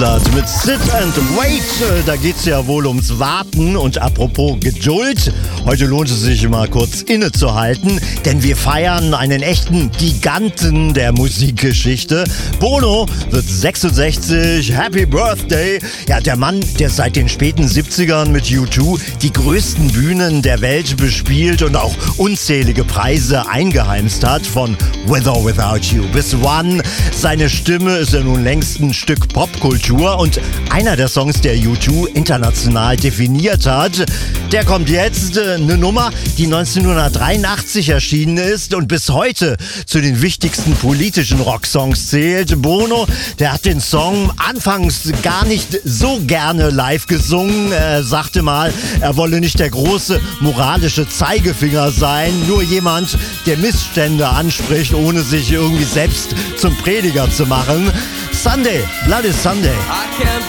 Mit Sit and Wait, da geht's ja wohl ums Warten. Und apropos Geduld, heute lohnt es sich mal kurz innezuhalten, denn wir feiern einen echten Giganten der Musikgeschichte. Bono wird 66, Happy Birthday. Ja, der Mann, der seit den späten 70ern mit U2 die größten Bühnen der Welt bespielt und auch unzählige Preise eingeheimst hat, von With or Without You bis One. Seine Stimme ist ja nun längst ein Stück Popkultur und einer der Songs, der U2 international definiert hat. Der kommt jetzt, eine Nummer, die 1983 erschienen ist und bis heute zu den wichtigsten politischen Rocksongs zählt. Bono, der hat den Song anfangs gar nicht so gerne live gesungen. Er sagte mal, er wolle nicht der große moralische Zeigefinger sein, nur jemand, der Missstände anspricht, ohne sich irgendwie selbst zum Prediger zu machen. Sunday, Bloody Sunday. I can't